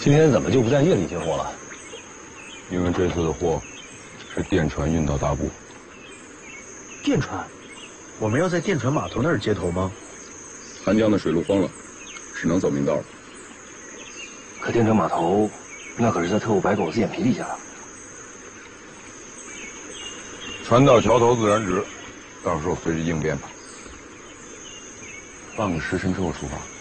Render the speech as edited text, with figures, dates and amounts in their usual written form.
今天怎么就不在夜里接货了？ 因为这次的货是电船运到大部。 电船？我们要在电船码头那儿接头吗？ 韩江的水路荒了，只能走明道了。 可电船码头，那可是在特务白狗子眼皮底下。 船到桥头自然直，到时候随时应变吧。 半个时辰之后出发。